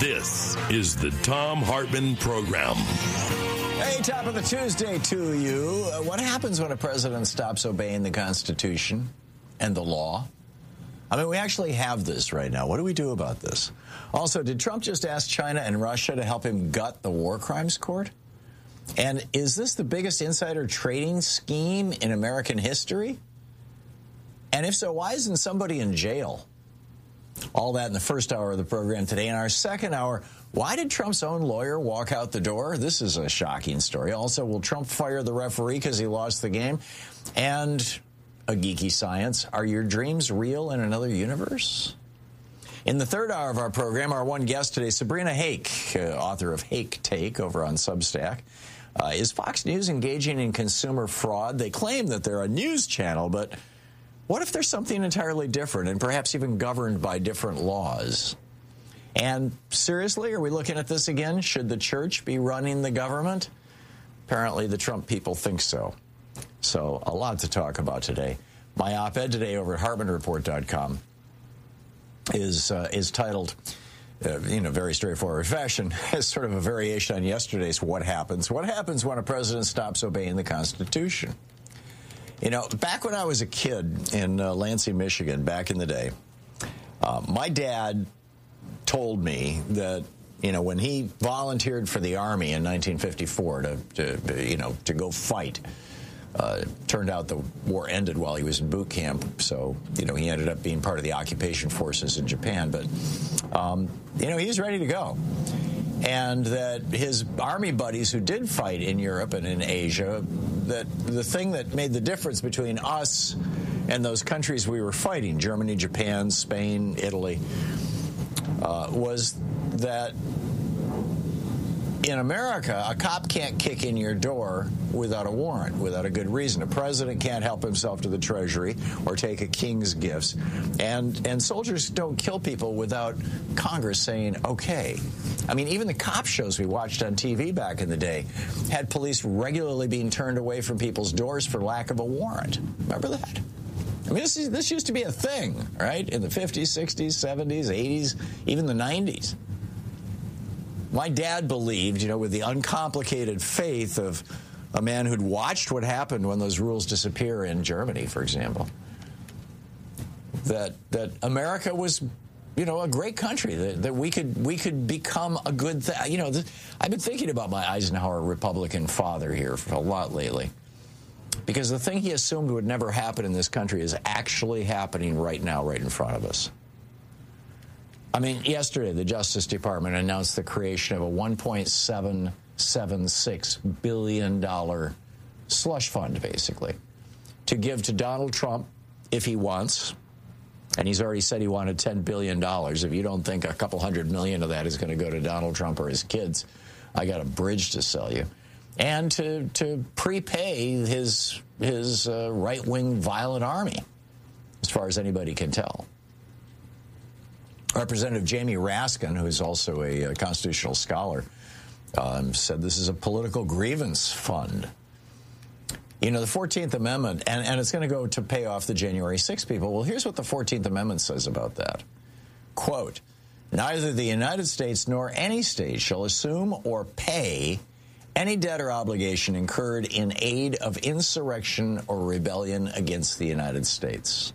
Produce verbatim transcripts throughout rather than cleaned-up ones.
This is the Thom Hartmann Program. Hey, top of the Tuesday to you. Uh, what happens when a president stops obeying the Constitution and the law? I mean, we actually have this right now. What do we do about this? Also, did Trump just ask China and Russia to help him gut the war crimes court? And is this the biggest insider trading scheme in American history? And if so, why isn't somebody in jail? All that in the first hour of the program today. In our second hour, why did Trump's own lawyer walk out the door? This is a shocking story. Also, will Trump fire the referee because he lost the game? And a geeky science. Are your dreams real in another universe? In the third hour of our program, our one guest today, Sabrina Hake, uh, author of Hake Take over on Substack. Uh, is Fox News engaging in consumer fraud? They claim that they're a news channel, but what if there's something entirely different and perhaps even governed by different laws? And seriously, are we looking at this again? Should the church be running the government? Apparently, the Trump people think so. So a lot to talk about today. My op-ed today over at Hartmann Report dot com is uh, is titled, uh, in a very straightforward fashion, as sort of a variation on yesterday's What Happens? What happens when a president stops obeying the Constitution? You know, back when I was a kid in uh, Lansing, Michigan, back in the day, uh, my dad told me that, you know, when he volunteered for the Army in nineteen fifty-four to, to you know, to go fight, uh, turned out the war ended while he was in boot camp. So, you know, he ended up being part of the occupation forces in Japan. But, um, you know, he was ready to go. And that his Army buddies who did fight in Europe and in Asia, that the thing that made the difference between us and those countries we were fighting, Germany, Japan, Spain, Italy, uh, was that in America, a cop can't kick in your door without a warrant, without a good reason. A president can't help himself to the Treasury or take a king's gifts. And and soldiers don't kill people without Congress saying, okay. I mean, even the cop shows we watched on T V back in the day had police regularly being turned away from people's doors for lack of a warrant. Remember that? I mean, this, is, this used to be a thing, right? In the fifties, sixties, seventies, eighties, even the nineties. My dad believed, you know, with the uncomplicated faith of a man who'd watched what happened when those rules disappear in Germany, for example, that that America was, you know, a great country, that, that we could we could become a good thing. You know, th- I've been thinking about my Eisenhower Republican father here for a lot lately, because the thing he assumed would never happen in this country is actually happening right now, right in front of us. I mean, yesterday, the Justice Department announced the creation of a one point seven seven six billion dollars slush fund, basically, to give to Donald Trump if he wants. And he's already said he wanted ten billion dollars. If you don't think a couple hundred million of that is going to go to Donald Trump or his kids, I got a bridge to sell you. And to, to prepay his, his uh, right-wing violent army, as far as anybody can tell. Representative Jamie Raskin, who is also a, a constitutional scholar, um, said this is a political grievance fund. You know, the fourteenth Amendment, and, and it's going to go to pay off the January sixth people. Well, here's what the fourteenth Amendment says about that. Quote, neither the United States nor any state shall assume or pay any debt or obligation incurred in aid of insurrection or rebellion against the United States.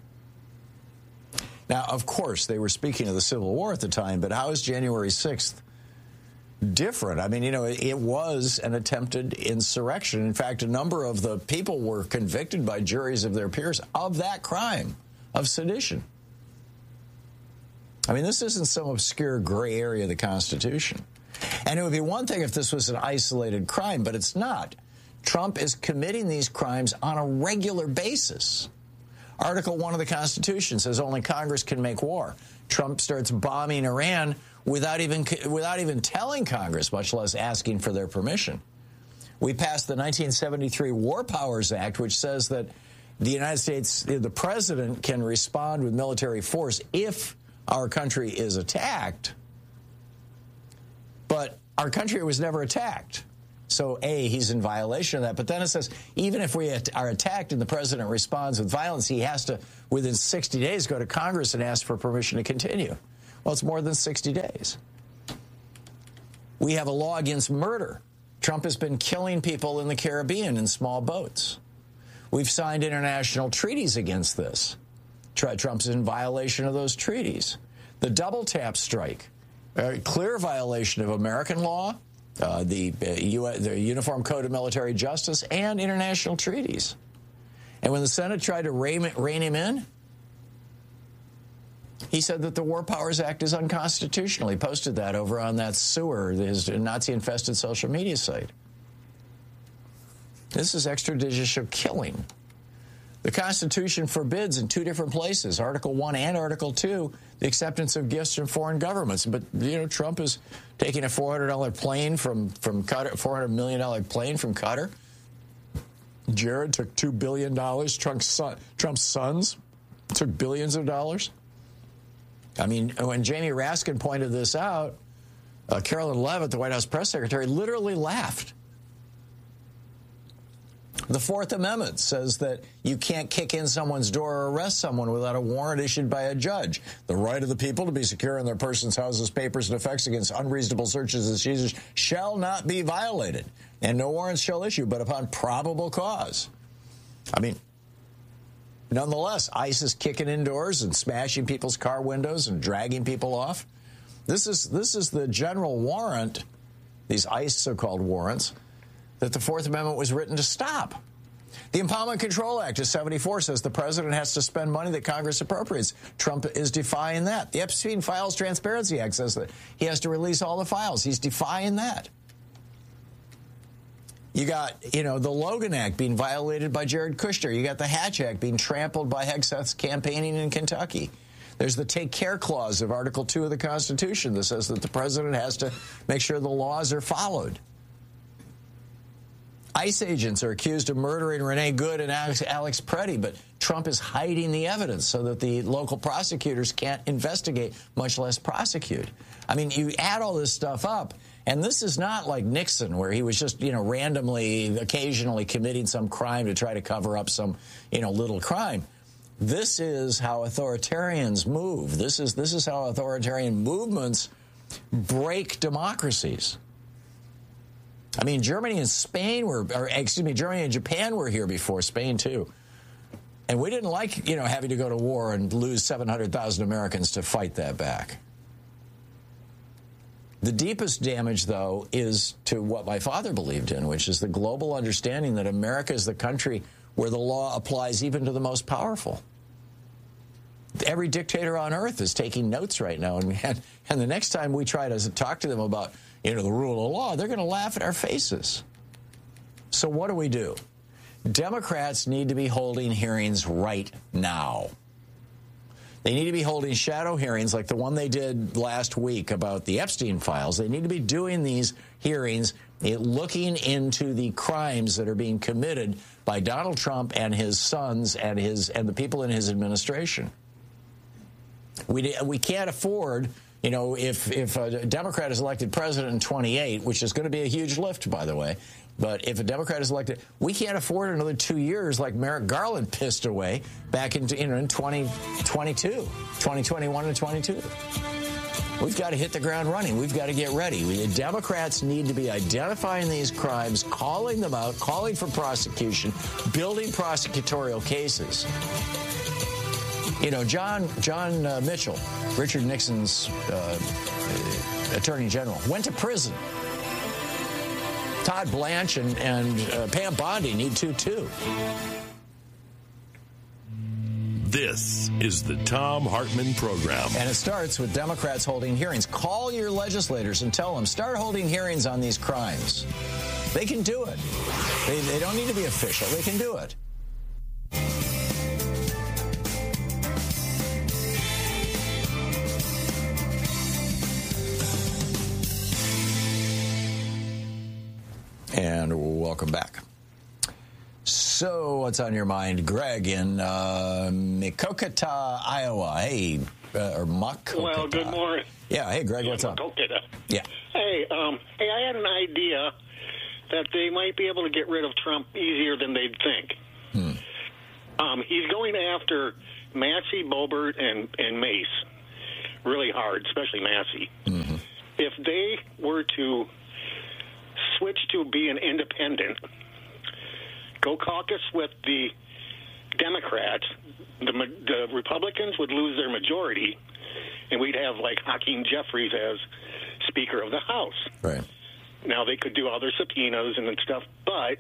Now, of course, they were speaking of the Civil War at the time, but how is January sixth different? I mean, you know, it, it was an attempted insurrection. In fact, a number of the people were convicted by juries of their peers of that crime, of sedition. I mean, this isn't some obscure gray area of the Constitution. And it would be one thing if this was an isolated crime, but it's not. Trump is committing these crimes on a regular basis. Article one of the Constitution says only Congress can make war. Trump starts bombing Iran without even without even telling Congress, much less asking for their permission. We passed the nineteen seventy-three War Powers Act, which says that the United States, the president, can respond with military force if our country is attacked. But our country was never attacked. So, A, he's in violation of that. But then it says, even if we are attacked and the president responds with violence, he has to, within sixty days, go to Congress and ask for permission to continue. Well, it's more than sixty days. We have a law against murder. Trump has been killing people in the Caribbean in small boats. We've signed international treaties against this. Trump's in violation of those treaties. The double tap strike, a clear violation of American law, uh, the, uh, U S, the Uniform Code of Military Justice, and international treaties. And when the Senate tried to rein, rein him in, he said that the War Powers Act is unconstitutional. He posted that over on that sewer, his Nazi-infested social media site. This is extrajudicial killing. The Constitution forbids in two different places, Article one and Article two, the acceptance of gifts from foreign governments. But, you know, Trump is taking a four hundred dollar plane from, from Qatar, four hundred million dollar plane from Qatar. Jared took two billion dollars. Trump's, son, Trump's sons took billions of dollars. I mean, when Jamie Raskin pointed this out, uh, Carolyn Leavitt, the White House press secretary, literally laughed. The Fourth Amendment says that you can't kick in someone's door or arrest someone without a warrant issued by a judge. The right of the people to be secure in their persons, houses, papers, and effects against unreasonable searches and seizures shall not be violated, and no warrants shall issue but upon probable cause. I mean, nonetheless, ICE is kicking indoors and smashing people's car windows and dragging people off. This is this is the general warrant, these ICE so-called warrants, that the Fourth Amendment was written to stop. The Impoundment Control Act of seventy-four says the president has to spend money that Congress appropriates. Trump is defying that. The Epstein Files Transparency Act says that he has to release all the files. He's defying that. You got, you know, the Logan Act being violated by Jared Kushner. You got the Hatch Act being trampled by Hegseth's campaigning in Kentucky. There's the Take Care Clause of Article two of the Constitution that says that the president has to make sure the laws are followed. ICE agents are accused of murdering Renee Good and Alex, Alex Preddy, but Trump is hiding the evidence so that the local prosecutors can't investigate, much less prosecute. I mean, you add all this stuff up, and this is not like Nixon, where he was just, you know, randomly, occasionally committing some crime to try to cover up some, you know, little crime. This is how authoritarians move. This is this is how authoritarian movements break democracies. I mean, Germany and Spain were, or excuse me, Germany and Japan were here before, Spain too. And we didn't like, you know, having to go to war and lose seven hundred thousand Americans to fight that back. The deepest damage, though, is to what my father believed in, which is the global understanding that America is the country where the law applies even to the most powerful. Every dictator on earth is taking notes right now. And, and, and the next time we try to talk to them about, you know, the rule of law, they're going to laugh at our faces. So what do we do? Democrats need to be holding hearings right now. They need to be holding shadow hearings like the one they did last week about the Epstein files. They need to be doing these hearings, looking into the crimes that are being committed by Donald Trump and his sons and his and the people in his administration. We we can't afford, you know, if if a Democrat is elected president in twenty-eight, which is going to be a huge lift, by the way. But if a Democrat is elected, we can't afford another two years like Merrick Garland pissed away back in, you know, in twenty twenty-two, twenty twenty-one and twenty-two. We've got to hit the ground running. We've got to get ready. We, the Democrats need to be identifying these crimes, calling them out, calling for prosecution, building prosecutorial cases. You know, John John uh, Mitchell, Richard Nixon's uh, attorney general, went to prison. Todd Blanche and, and uh, Pam Bondi need to, too. This is the Thom Hartmann Program. And it starts with Democrats holding hearings. Call your legislators and tell them, start holding hearings on these crimes. They can do it. They, they don't need to be official. They can do it. And welcome back. So, what's on your mind, Greg, in uh, Maquoketa, Iowa? Hey, uh, or Maquoketa. Well, good morning. Yeah, hey, Greg, yeah, what's up? Maquoketa. Yeah. Hey, um, hey, I had an idea that they might be able to get rid of Trump easier than they'd think. Hmm. Um, he's going after Massey, Boebert, and, and Mace really hard, especially Massey. Mm-hmm. if they were to switch to be an independent, go caucus with the Democrats, the, the Republicans would lose their majority, and we'd have, like, Hakeem Jeffries as Speaker of the House. Right. Now, they could do other subpoenas and stuff, but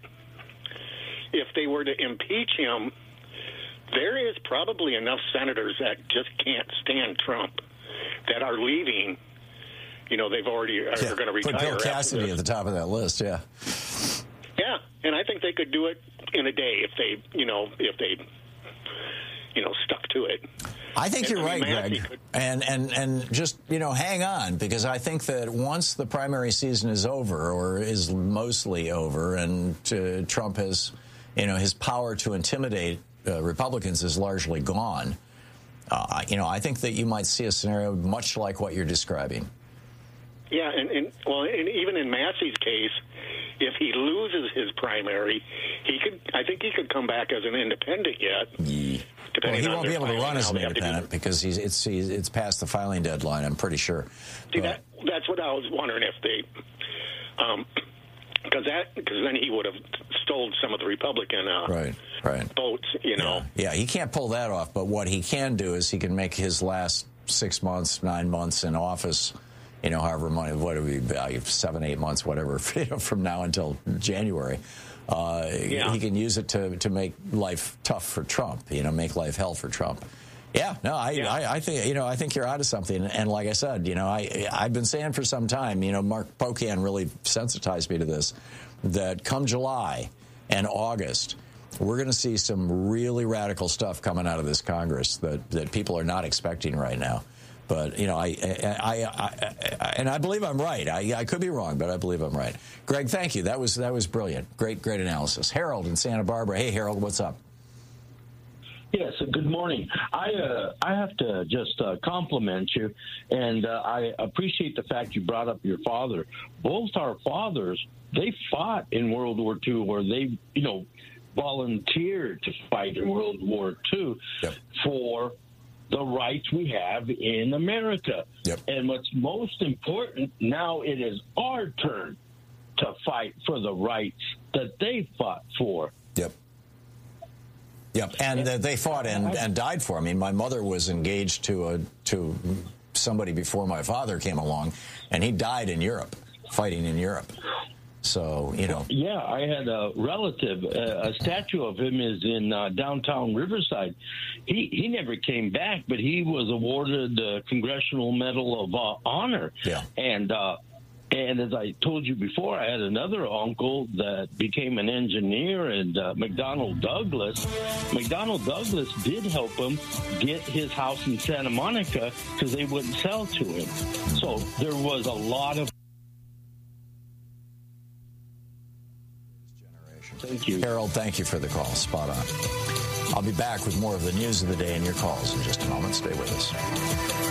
if they were to impeach him, there is probably enough senators that just can't stand Trump that are leaving. You know, they've already are yeah. going to retire. Put Bill Cassidy at the top of that list, yeah. Yeah, and I think they could do it in a day if they, you know, if they, you know, stuck to it. I think and, you're I mean, right, Greg. Could, and, and, and just, you know, hang on, because I think that once the primary season is over, or is mostly over, and uh, Trump has, you know, his power to intimidate uh, Republicans is largely gone, uh, you know, I think that you might see a scenario much like what you're describing. Yeah, and, and well, and even in Massey's case, if he loses his primary, he could. I think he could come back as an independent yet. Yeah. Well, he won't be able to run as an independent because he's it's he's, it's past the filing deadline, I'm pretty sure. See, that, that's what I was wondering if they, um, because that because then he would have stole some of the Republican uh, right, right. votes, you know. Yeah. yeah, he can't pull that off. But what he can do is he can make his last six months, nine months in office. You know, however money, what do we value, seven, eight months, whatever, you know, from now until January. Uh, yeah. He can use it to, to make life tough for Trump, you know, make life hell for Trump. Yeah, no, I, yeah. I, I think, you know, I think you're onto something. And like I said, you know, I, I've been saying for some time, you know, Mark Pocan really sensitized me to this, that come July and August, we're going to see some really radical stuff coming out of this Congress that, that people are not expecting right now. But, you know, I, I, I, I, and I believe I'm right. I, I could be wrong, but I believe I'm right. Greg, thank you. That was that was brilliant. Great, great analysis. Harold in Santa Barbara. Hey, Harold, what's up? Yes, good morning. I uh, I have to just uh, compliment you, and uh, I appreciate the fact you brought up your father. Both our fathers, they fought in World War Two, where they, you know, volunteered to fight in World War Two yep. for the rights we have in America. Yep. And what's most important, now it is our turn to fight for the rights that they fought for. Yep. Yep, and uh, they fought and, and died for. I mean, my mother was engaged to a to somebody before my father came along, and he died in Europe, fighting in Europe. So, you know. Yeah, I had a relative. Uh, a statue of him is in uh, downtown Riverside. He he never came back, but he was awarded the Congressional Medal of uh, Honor. Yeah. And uh, and as I told you before, I had another uncle that became an engineer, and uh, McDonnell Douglas. McDonnell Douglas did help him get his house in Santa Monica because they wouldn't sell to him. So there was a lot of. Thank you. Harold, thank you for the call. Spot on. I'll be back with more of the news of the day and your calls in just a moment. Stay with us.